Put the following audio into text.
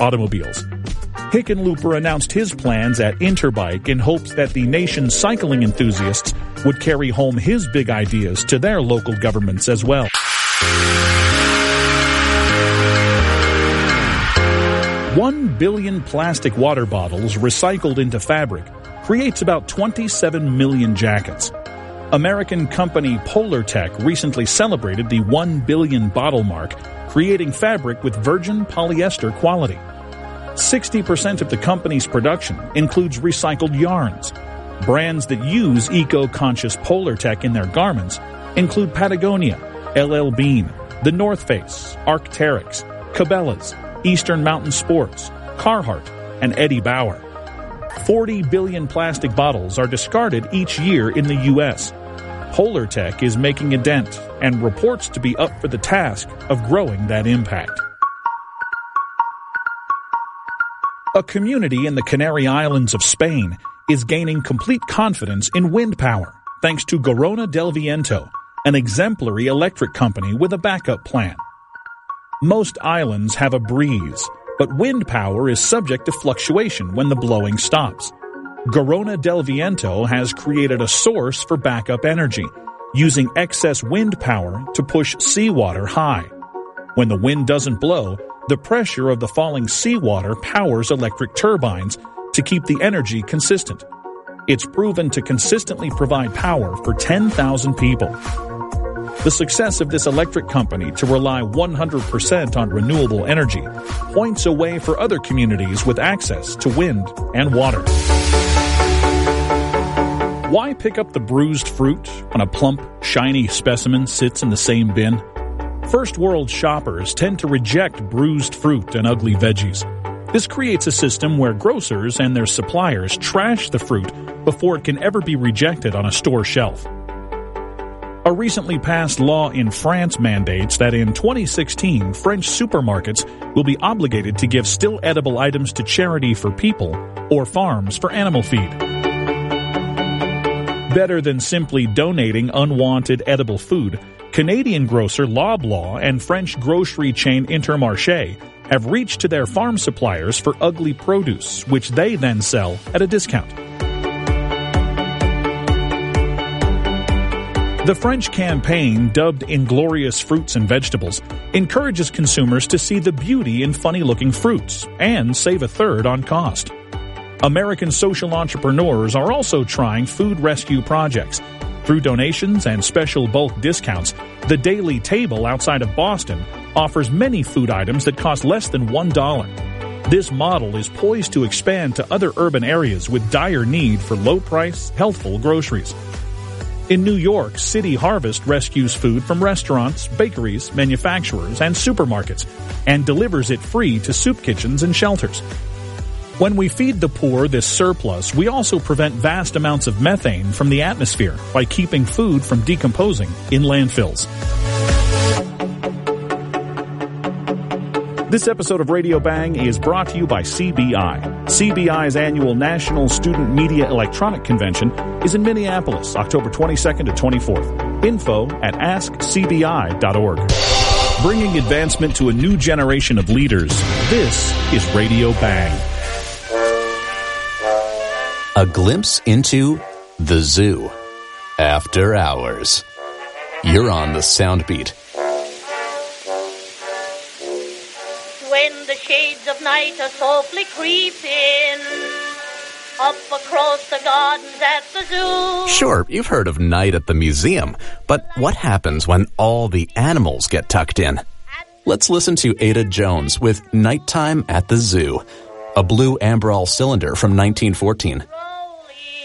automobiles. Hickenlooper announced his plans at Interbike in hopes that the nation's cycling enthusiasts would carry home his big ideas to their local governments as well. 1 billion plastic water bottles recycled into fabric creates about 27 million jackets. American company Polartec recently celebrated the 1 billion bottle mark, creating fabric with virgin polyester quality. 60% of the company's production includes recycled yarns. Brands that use eco-conscious Polartec in their garments include Patagonia, LL Bean, The North Face, Arc'teryx, Cabela's, Eastern Mountain Sports, Carhartt, and Eddie Bauer. 40 billion plastic bottles are discarded each year in the U.S. Polartec is making a dent and reports to be up for the task of growing that impact. A community in the Canary Islands of Spain is gaining complete confidence in wind power thanks to Garona del Viento, an exemplary electric company with a backup plan. Most islands have a breeze, but wind power is subject to fluctuation when the blowing stops. Garona del Viento has created a source for backup energy, using excess wind power to push seawater high. When the wind doesn't blow, the pressure of the falling seawater powers electric turbines to keep the energy consistent. It's proven to consistently provide power for 10,000 people. The success of this electric company to rely 100% on renewable energy points a way for other communities with access to wind and water. Why pick up the bruised fruit when a plump, shiny specimen sits in the same bin? First world shoppers tend to reject bruised fruit and ugly veggies. This creates a system where grocers and their suppliers trash the fruit before it can ever be rejected on a store shelf. A recently passed law in France mandates that in 2016, French supermarkets will be obligated to give still edible items to charity for people or farms for animal feed. Better than simply donating unwanted edible food, Canadian grocer Loblaw and French grocery chain Intermarché have reached to their farm suppliers for ugly produce, which they then sell at a discount. The French campaign, dubbed Inglorious Fruits and Vegetables, encourages consumers to see the beauty in funny-looking fruits and save a third on cost. American social entrepreneurs are also trying food rescue projects. Through donations and special bulk discounts, the Daily Table outside of Boston offers many food items that cost less than $1. This model is poised to expand to other urban areas with dire need for low-price, healthful groceries. In New York, City Harvest rescues food from restaurants, bakeries, manufacturers, and supermarkets, and delivers it free to soup kitchens and shelters. When we feed the poor this surplus, we also prevent vast amounts of methane from the atmosphere by keeping food from decomposing in landfills. This episode of Radio Bang is brought to you by CBI. CBI's annual National Student Media Electronic Convention is in Minneapolis, October 22nd to 24th. Info at askcbi.org. Bringing advancement to a new generation of leaders, this is Radio Bang. A glimpse into the zoo. After hours. You're on the sound beat. When the shades of night are softly creeping up across the gardens at the zoo. Sure, you've heard of Night at the Museum, but what happens when all the animals get tucked in? Let's listen to Ada Jones with Nighttime at the Zoo, a blue Ambrol cylinder from 1914.